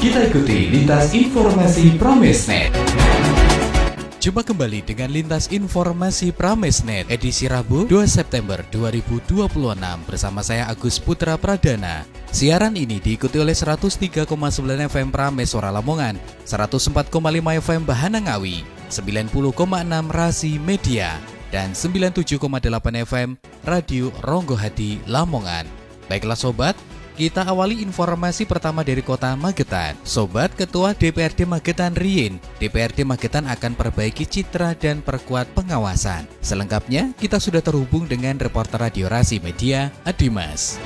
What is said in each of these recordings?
Kita ikuti lintas informasi Pramesnet. Jumpa kembali dengan lintas informasi Pramesnet edisi Rabu 2 September 2026 bersama saya Agus Putra Pradana. Siaran ini diikuti oleh 103,9 FM Prames Suara Lamongan, 104,5 FM Bahana Ngawi, 90,6 Rasi Media, dan 97,8 FM Radio Ronggo Hadi Lamongan. Baiklah sobat, kita awali informasi pertama dari kota Magetan. Sobat, Ketua DPRD Magetan Rien, DPRD Magetan akan perbaiki citra dan perkuat pengawasan. Selengkapnya, kita sudah terhubung dengan reporter Radio Rasi Media, Adimas.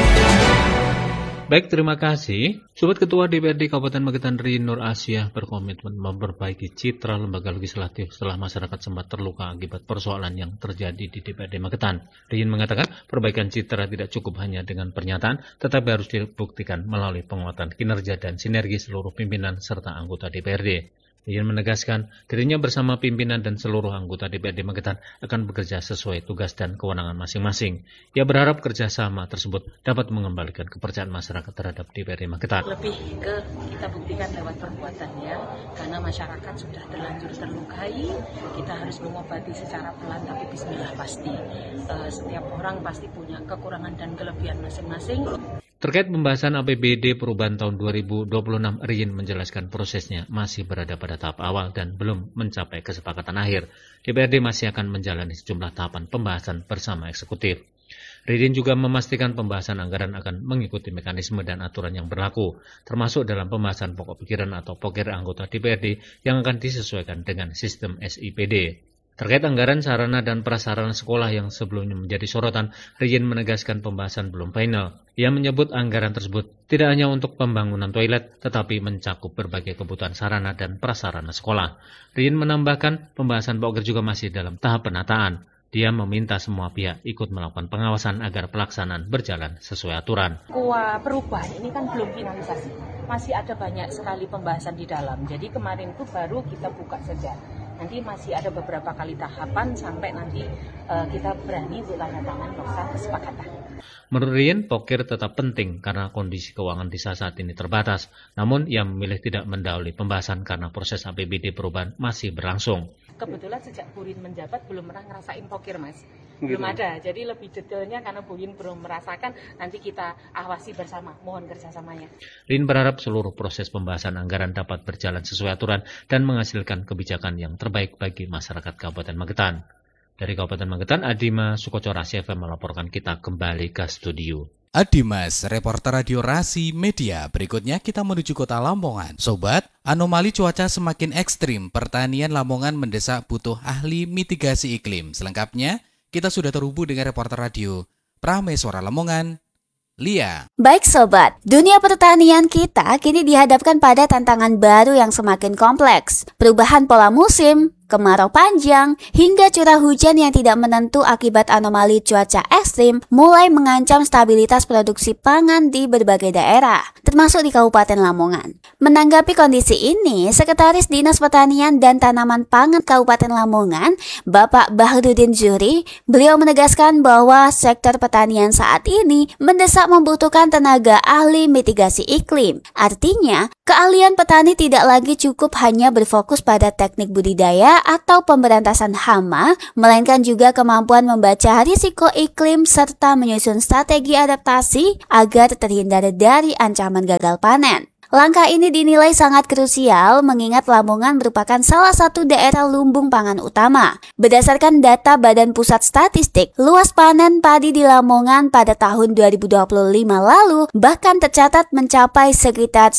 Baik, terima kasih. Sobat, Ketua DPRD Kabupaten Magetan Rien Nur Asia berkomitmen memperbaiki citra lembaga legislatif setelah masyarakat sempat terluka akibat persoalan yang terjadi di DPRD Magetan. Rien mengatakan perbaikan citra tidak cukup hanya dengan pernyataan, tetapi harus dibuktikan melalui penguatan kinerja dan sinergi seluruh pimpinan serta anggota DPRD. Rien menegaskan dirinya bersama pimpinan dan seluruh anggota DPRD Magetan akan bekerja sesuai tugas dan kewenangan masing-masing. Ia berharap kerjasama tersebut dapat mengembalikan kepercayaan masyarakat terhadap DPRD Magetan. Lebih ke kita buktikan lewat perbuatannya, karena masyarakat sudah terlanjur terlukai, kita harus mengobati secara pelan tapi bismillah pasti. Setiap orang pasti punya kekurangan dan kelebihan masing-masing. Terkait pembahasan APBD perubahan tahun 2026, Rien menjelaskan prosesnya masih berada pada tahap awal dan belum mencapai kesepakatan akhir. DPRD masih akan menjalani sejumlah tahapan pembahasan bersama eksekutif. Rien juga memastikan pembahasan anggaran akan mengikuti mekanisme dan aturan yang berlaku, termasuk dalam pembahasan pokok pikiran atau POKIR anggota DPRD yang akan disesuaikan dengan sistem SIPD. Terkait anggaran sarana dan prasarana sekolah yang sebelumnya menjadi sorotan, Rien menegaskan pembahasan belum final. Ia menyebut anggaran tersebut tidak hanya untuk pembangunan toilet, tetapi mencakup berbagai kebutuhan sarana dan prasarana sekolah. Rien menambahkan pembahasan POKIR juga masih dalam tahap penataan. Dia meminta semua pihak ikut melakukan pengawasan agar pelaksanaan berjalan sesuai aturan. Perubahan ini kan belum finalisasi, masih ada banyak sekali pembahasan di dalam. Jadi kemarin itu baru kita buka saja. Nanti masih ada beberapa kali tahapan sampai nanti kita berani untuk tanda tangan nota kesepakatan. Menurut Rien, POKIR tetap penting karena kondisi keuangan desa saat ini terbatas. Namun, ia memilih tidak mendahului pembahasan karena proses APBD perubahan masih berlangsung. Kebetulan sejak Bu Rin menjabat belum pernah ngerasain POKIR, Mas. Belum ada. Jadi lebih detailnya karena Bu Rin belum merasakan, nanti kita awasi bersama. Mohon kerjasamanya. Rien berharap seluruh proses pembahasan anggaran dapat berjalan sesuai aturan dan menghasilkan kebijakan yang terbaik bagi masyarakat Kabupaten Magetan. Dari Kabupaten Magetan, Adimas Sukoco Rasi FM melaporkan. Kita kembali ke studio. Adimas, reporter Radio Rasi Media. Berikutnya kita menuju kota Lamongan. Sobat, anomali cuaca semakin ekstrim. Pertanian Lamongan mendesak butuh ahli mitigasi iklim. Selengkapnya, kita sudah terhubung dengan reporter radio Prames Suara Lamongan, Lia. Baik sobat, dunia pertanian kita kini dihadapkan pada tantangan baru yang semakin kompleks. Perubahan pola musim, kemarau panjang, hingga curah hujan yang tidak menentu akibat anomali cuaca ekstrim mulai mengancam stabilitas produksi pangan di berbagai daerah, termasuk di Kabupaten Lamongan. Menanggapi kondisi ini, Sekretaris Dinas Pertanian dan Tanaman Pangan Kabupaten Lamongan, Bapak Bahrudin Zuhri, beliau menegaskan bahwa sektor pertanian saat ini mendesak membutuhkan tenaga ahli mitigasi iklim. Artinya, keahlian petani tidak lagi cukup hanya berfokus pada teknik budidaya atau pemberantasan hama, melainkan juga kemampuan membaca risiko iklim serta menyusun strategi adaptasi agar terhindar dari ancaman gagal panen. Langkah ini dinilai sangat krusial mengingat Lamongan merupakan salah satu daerah lumbung pangan utama. Berdasarkan data Badan Pusat Statistik, luas panen padi di Lamongan pada tahun 2025 lalu bahkan tercatat mencapai sekitar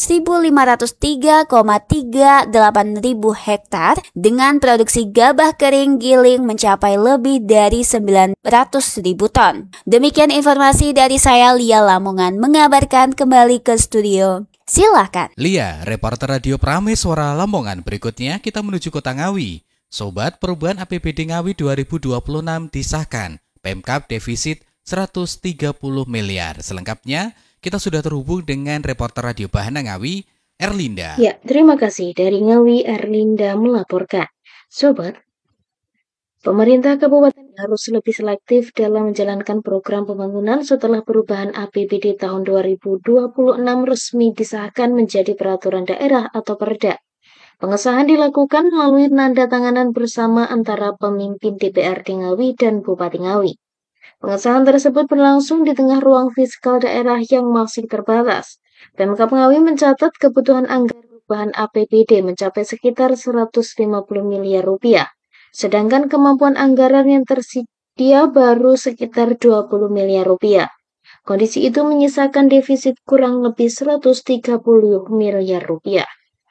1.503,38 ribu hektar dengan produksi gabah kering giling mencapai lebih dari 900.000 ton. Demikian informasi dari saya, Lia Lamongan, mengabarkan. Kembali ke studio. Silakan. Lia, reporter Radio Prames Suara Lamongan. Berikutnya kita menuju kota Ngawi. Sobat, perubahan APBD Ngawi 2026 disahkan. Pemkab defisit 130 miliar. Selengkapnya, kita sudah terhubung dengan reporter Radio Bahana Ngawi, Erlinda. Ya, terima kasih. Dari Ngawi, Erlinda melaporkan. Sobat, Pemerintah kabupaten harus lebih selektif dalam menjalankan program pembangunan setelah perubahan APBD tahun 2026 resmi disahkan menjadi peraturan daerah atau Perda. Pengesahan dilakukan melalui penandatanganan bersama antara pemimpin DPRD Ngawi dan Bupati Ngawi. Pengesahan tersebut berlangsung di tengah ruang fiskal daerah yang masih terbatas. Pemkab Ngawi mencatat kebutuhan anggaran perubahan APBD mencapai sekitar 150 miliar rupiah. Sedangkan kemampuan anggaran yang tersedia baru sekitar 20 miliar rupiah. Kondisi itu menyisakan defisit kurang lebih 130 miliar rupiah.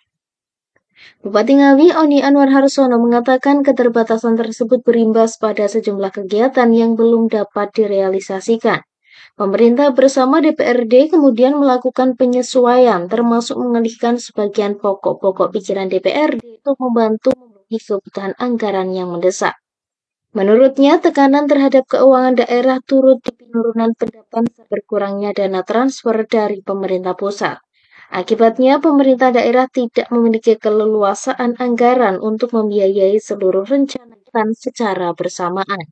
Bupati Ngawi Oni Anwar Harsono mengatakan keterbatasan tersebut berimbas pada sejumlah kegiatan yang belum dapat direalisasikan. Pemerintah bersama DPRD kemudian melakukan penyesuaian termasuk mengalihkan sebagian pokok-pokok pikiran DPRD untuk membantu memenuhi kebutuhan anggaran yang mendesak. Menurutnya, tekanan terhadap keuangan daerah turut di penurunan pendapatan berkurangnya dana transfer dari pemerintah pusat. Akibatnya, pemerintah daerah tidak memiliki keleluasaan anggaran untuk membiayai seluruh rencana secara bersamaan.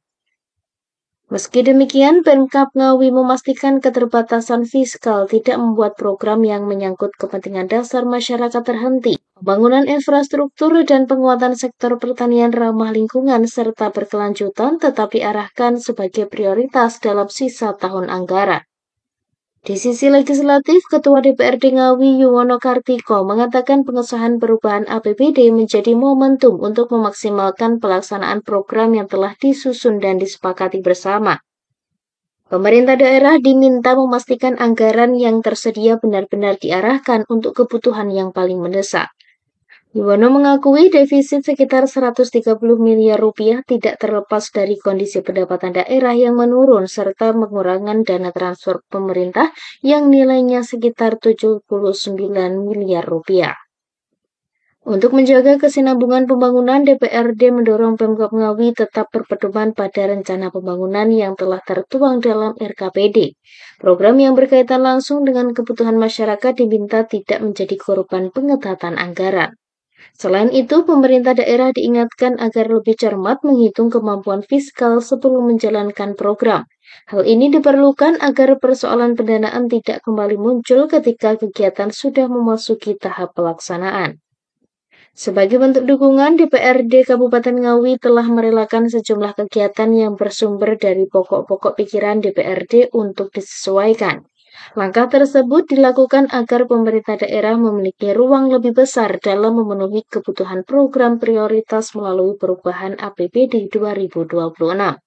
Meski demikian, Pemkab Ngawi memastikan keterbatasan fiskal tidak membuat program yang menyangkut kepentingan dasar masyarakat terhenti. Pembangunan infrastruktur dan penguatan sektor pertanian ramah lingkungan serta berkelanjutan tetap diarahkan sebagai prioritas dalam sisa tahun anggaran. Di sisi legislatif, Ketua DPRD Ngawi Yuwono Kartiko mengatakan pengesahan perubahan APBD menjadi momentum untuk memaksimalkan pelaksanaan program yang telah disusun dan disepakati bersama. Pemerintah daerah diminta memastikan anggaran yang tersedia benar-benar diarahkan untuk kebutuhan yang paling mendesak. Yuwono mengakui defisit sekitar 130 miliar rupiah tidak terlepas dari kondisi pendapatan daerah yang menurun serta pengurangan dana transfer pemerintah yang nilainya sekitar 79 miliar rupiah. Untuk menjaga kesinambungan pembangunan, DPRD mendorong Pemkab Ngawi tetap berpedoman pada rencana pembangunan yang telah tertuang dalam RKPD. Program yang berkaitan langsung dengan kebutuhan masyarakat diminta tidak menjadi korban pengetatan anggaran. Selain itu, pemerintah daerah diingatkan agar lebih cermat menghitung kemampuan fiskal sebelum menjalankan program. Hal ini diperlukan agar persoalan pendanaan tidak kembali muncul ketika kegiatan sudah memasuki tahap pelaksanaan. Sebagai bentuk dukungan, DPRD Kabupaten Ngawi telah merelakan sejumlah kegiatan yang bersumber dari pokok-pokok pikiran DPRD untuk disesuaikan. Langkah tersebut dilakukan agar pemerintah daerah memiliki ruang lebih besar dalam memenuhi kebutuhan program prioritas melalui perubahan APBD 2026.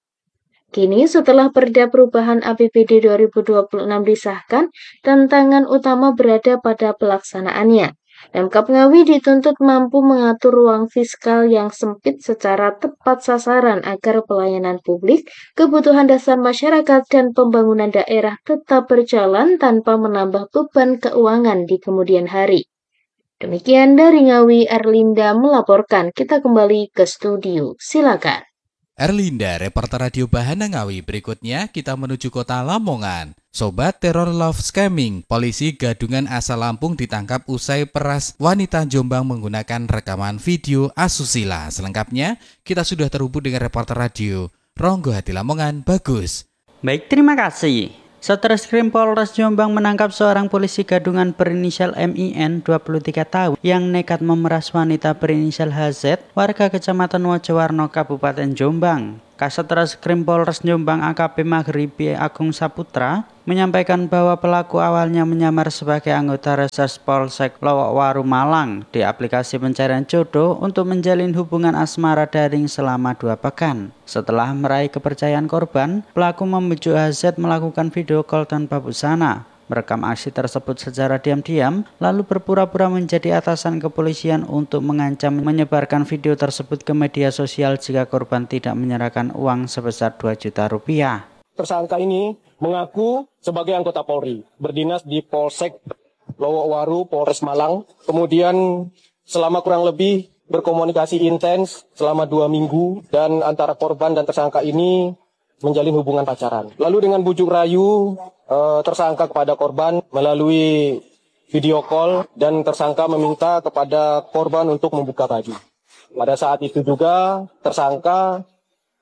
Kini setelah Perda Perubahan APBD 2026 disahkan, tantangan utama berada pada pelaksanaannya. Pemkab Ngawi dituntut mampu mengatur ruang fiskal yang sempit secara tepat sasaran agar pelayanan publik, kebutuhan dasar masyarakat, dan pembangunan daerah tetap berjalan tanpa menambah beban keuangan di kemudian hari. Demikian dari Ngawi, Erlinda melaporkan. Kita kembali ke studio. Silakan. Erlinda, reporter Radio Bahana Ngawi. Berikutnya kita menuju kota Lamongan. Sobat teror love scamming, polisi Gadungan asal Lampung ditangkap usai peras wanita Jombang menggunakan rekaman video asusila. Selengkapnya kita sudah terhubung dengan reporter radio Ronggo Hati Lamongan, Bagus. Baik, terima kasih. Satreskrim Polres Jombang menangkap seorang polisi Gadungan berinisial MIN 23 tahun yang nekat memeras wanita berinisial HZ warga Kecamatan Wojowarno Kabupaten Jombang. Kasat Reskrim Polres Jombang AKP Maghribi Agung Saputra menyampaikan bahwa pelaku awalnya menyamar sebagai anggota Reserse Polsek Lowokwaru Malang di aplikasi pencarian jodoh untuk menjalin hubungan asmara daring selama 2 pekan. Setelah meraih kepercayaan korban, pelaku membujuk HZ melakukan video call tanpa busana, merekam aksi tersebut secara diam-diam, lalu berpura-pura menjadi atasan kepolisian untuk mengancam menyebarkan video tersebut ke media sosial jika korban tidak menyerahkan uang sebesar 2 juta rupiah. Tersangka ini mengaku sebagai anggota Polri, berdinas di Polsek Lowokwaru, Polres Malang. Kemudian selama kurang lebih berkomunikasi intens selama 2 minggu dan antara korban dan tersangka ini menjalin hubungan pacaran. Lalu dengan bujuk rayu, tersangka kepada korban melalui video call dan tersangka meminta kepada korban untuk membuka baju. Pada saat itu juga tersangka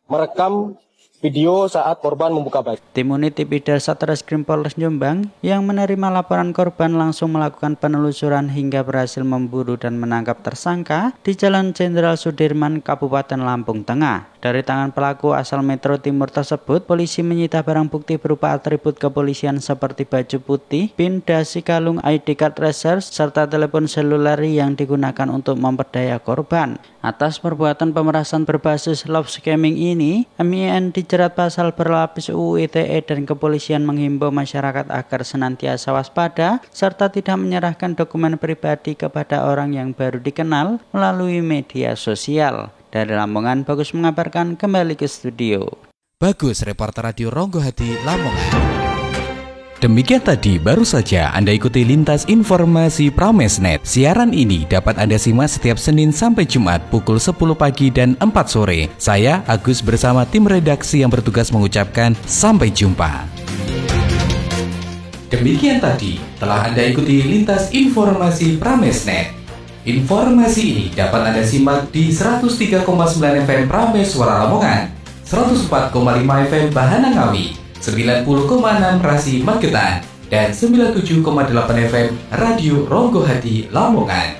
merekam video saat korban membuka baju. Tim Unit Tipidal Satreskrim Polres Jombang yang menerima laporan korban langsung melakukan penelusuran hingga berhasil memburu dan menangkap tersangka di Jalan Jenderal Sudirman, Kabupaten Lampung Tengah. Dari tangan pelaku asal Metro Timur tersebut, polisi menyita barang bukti berupa atribut kepolisian seperti baju putih, PIN, dasi kalung, ID card reserve, serta telepon seluler yang digunakan untuk memperdaya korban. Atas perbuatan pemerasan berbasis love scamming ini, MIN dijerat pasal berlapis UU ITE dan kepolisian menghimbau masyarakat agar senantiasa waspada serta tidak menyerahkan dokumen pribadi kepada orang yang baru dikenal melalui media sosial. Dari Lamongan, Bagus mengabarkan, kembali ke studio. Bagus, reporter Radio Ronggo Hadi, Lamongan. Demikian tadi baru saja Anda ikuti Lintas Informasi Pramesnet. Siaran ini dapat Anda simak setiap Senin sampai Jumat pukul 10 pagi dan 4 sore. Saya Agus bersama tim redaksi yang bertugas mengucapkan sampai jumpa. Demikian tadi telah Anda ikuti Lintas Informasi Pramesnet. Informasi ini dapat Anda simak di 103,9 FM Prames Suara Lamongan, 104,5 FM Bahana Ngawi, 90,6 Rasi Magetan, dan 97,8 FM Radio Ronggo Hadi Lamongan.